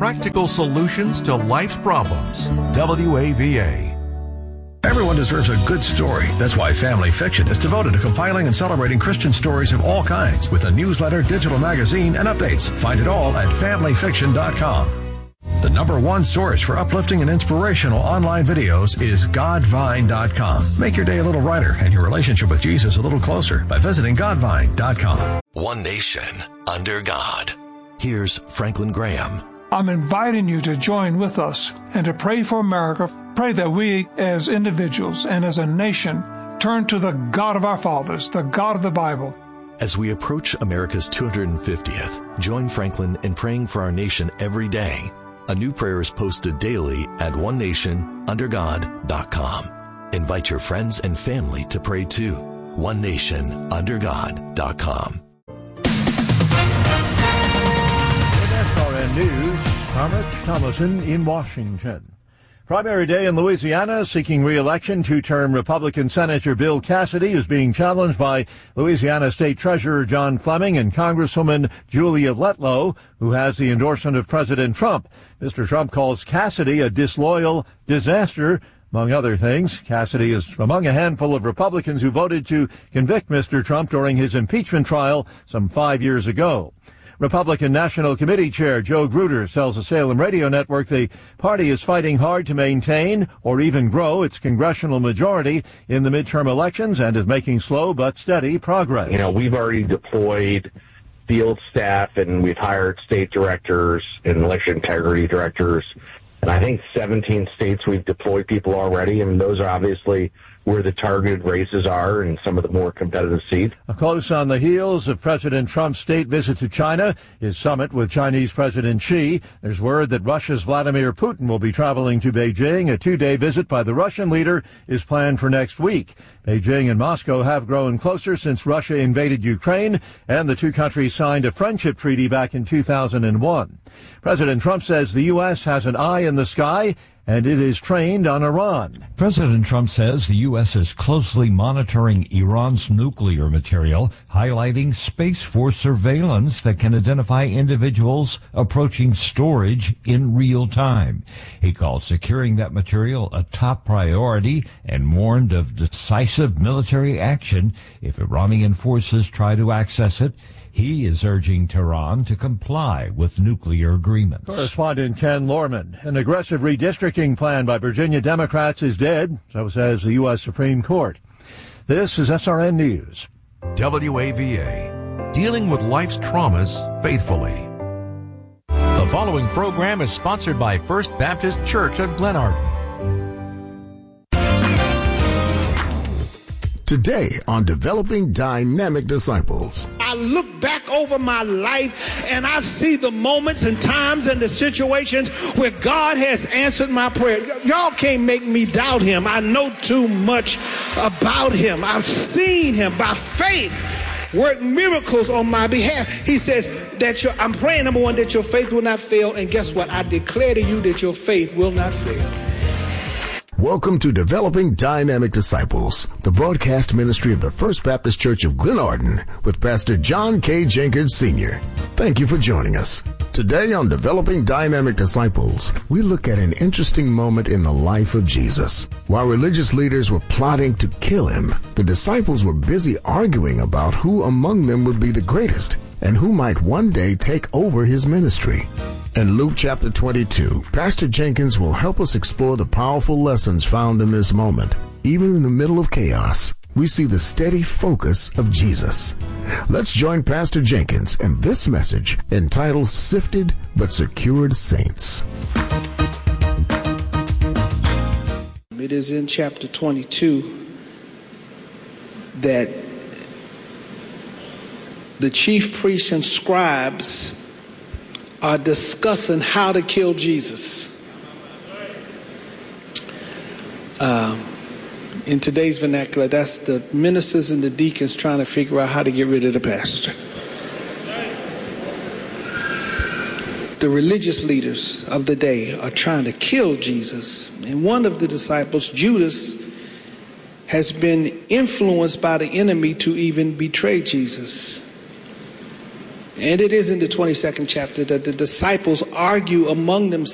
practical solutions to life's problems. WAVA. Everyone deserves a good story. That's why Family Fiction is devoted to compiling and celebrating Christian stories of all kinds with a newsletter, digital magazine, and updates. Find it all at FamilyFiction.com. The number one source for uplifting and inspirational online videos is Godvine.com. Make your day a little brighter and your relationship with Jesus a little closer by visiting Godvine.com. One nation under God. Here's Franklin Graham. I'm inviting you to join with us and to pray for America. Pray that we as individuals and as a nation turn to the God of our fathers, the God of the Bible. As we approach America's 250th, join Franklin in praying for our nation every day. A new prayer is posted daily at onenationundergod.com. Invite your friends and family to pray too. onenationundergod.com. With SRN News, Thomas Thomason in Washington. Primary day in Louisiana, seeking re-election, two-term Republican Senator Bill Cassidy is being challenged by Louisiana State Treasurer John Fleming and Congresswoman Julia Letlow, who has the endorsement of President Trump. Mr. Trump calls Cassidy a disloyal disaster. Among other things, Cassidy is among a handful of Republicans who voted to convict Mr. Trump during his impeachment trial some 5 years ago. Republican National Committee Chair Joe Gruder tells the Salem Radio Network the party is fighting hard to maintain or even grow its congressional majority in the midterm elections and is making slow but steady progress. You know, we've already deployed field staff and we've hired state directors and election integrity directors. And I think 17 states we've deployed people already, and those are obviously where the targeted races are in some of the more competitive seats. Close on the heels of President Trump's state visit to China, his summit with Chinese President Xi, there's word that Russia's Vladimir Putin will be traveling to Beijing. A two-day visit by the Russian leader is planned for next week. Beijing and Moscow have grown closer since Russia invaded Ukraine, and the two countries signed a friendship treaty back in 2001. President Trump says the U.S. has an eye in the sky, and it is trained on Iran. President Trump says the U.S. is closely monitoring Iran's nuclear material, highlighting Space Force surveillance that can identify individuals approaching storage in real time. He called securing that material a top priority and warned of decisive military action if Iranian forces try to access it. He is urging Tehran to comply with nuclear agreements. Correspondent Ken Lorman. An aggressive redistricting plan by Virginia Democrats is dead, so says the U.S. Supreme Court. This is SRN News. WAVA, dealing with life's traumas faithfully. The following program is sponsored by First Baptist Church of Glenarden. Today on Developing Dynamic Disciples. I look back over my life and I see the moments and times and the situations where God has answered my prayer. Y'all can't make me doubt him. I know too much about him. I've seen him by faith work miracles on my behalf. He says that I'm praying, number one, that your faith will not fail. And guess what? I declare to you that your faith will not fail. Welcome to Developing Dynamic Disciples, the broadcast ministry of the First Baptist Church of Glenarden with Pastor John K. Jenkins Sr. Thank you for joining us. Today on Developing Dynamic Disciples, we look at an interesting moment in the life of Jesus. While religious leaders were plotting to kill him, the disciples were busy arguing about who among them would be the greatest and who might one day take over his ministry. In Luke chapter 22, Pastor Jenkins will help us explore the powerful lessons found in this moment. Even in the middle of chaos, we see the steady focus of Jesus. Let's join Pastor Jenkins in this message entitled Sifted but Secured Saints. It is in chapter 22 that the chief priests and scribes are discussing how to kill Jesus. In today's vernacular, that's the ministers and the deacons trying to figure out how to get rid of the pastor. The religious leaders of the day are trying to kill Jesus. And one of the disciples, Judas, has been influenced by the enemy to even betray Jesus. And it is in the 22nd chapter that the disciples argue among themselves.